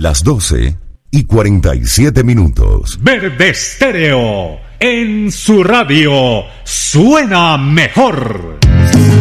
Las 12:47. Verde Estéreo, en su radio, suena mejor.